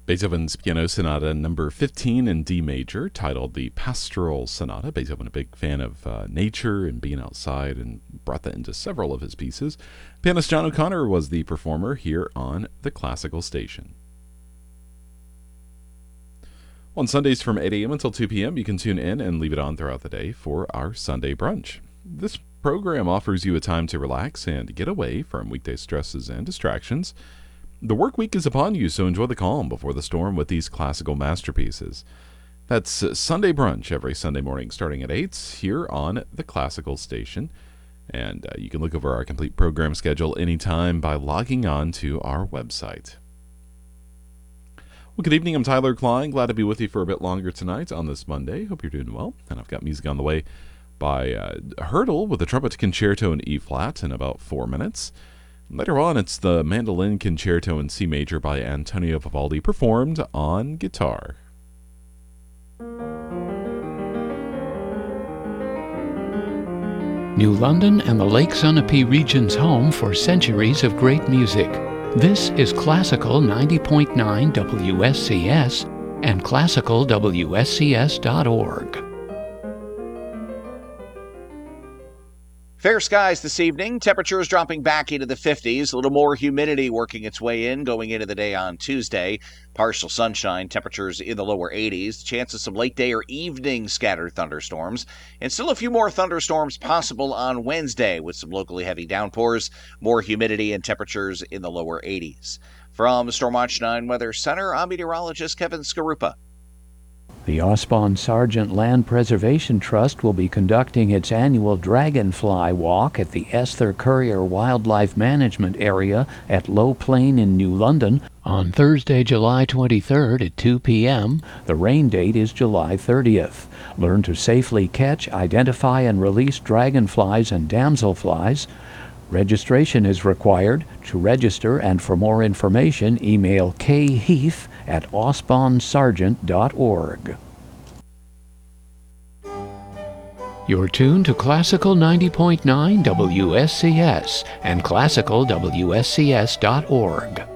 Beethoven's Piano Sonata number 15 in D major, titled the Pastoral Sonata. Beethoven, a big fan of nature and being outside, and brought that into several of his pieces. Pianist John O'Connor was the performer here on the Classical Station. On Sundays from 8 a.m. until 2 p.m., you can tune in and leave it on throughout the day for our Sunday brunch. This program offers you a time to relax and get away from weekday stresses and distractions. The work week is upon you, so enjoy the calm before the storm with these classical masterpieces. That's Sunday brunch every Sunday morning starting at 8 here on the Classical Station. And you can look over our complete program schedule anytime by logging on to our website. Well, good evening. I'm Tyler Klein. Glad to be with you for a bit longer tonight on this Monday. Hope you're doing well. And I've got music on the way by Hurdle with the Trumpet Concerto in E-flat in about 4 minutes. Later on, it's the Mandolin Concerto in C major by Antonio Vivaldi, performed on guitar. New London and the Lake Sunapee region's home for centuries of great music. This is Classical 90.9 WSCS and classicalwscs.org. Fair skies this evening. Temperatures dropping back into the 50s. A little more humidity working its way in going into the day on Tuesday. Partial sunshine. Temperatures in the lower 80s. Chance of some late day or evening scattered thunderstorms. And still a few more thunderstorms possible on Wednesday with some locally heavy downpours. More humidity and temperatures in the lower 80s. From Stormwatch 9 Weather Center, I'm meteorologist Kevin Skarupa. The Osbon Sargent Land Preservation Trust will be conducting its annual Dragonfly Walk at the Esther Currier Wildlife Management Area at Low Plain in New London on Thursday, July 23rd at 2 p.m. The rain date is July 30th. Learn to safely catch, identify, and release dragonflies and damselflies. Registration is required. To register and for more information, email kheath@osbonsargent.org. You're tuned to Classical 90.9 WSCS and classicalwscs.org.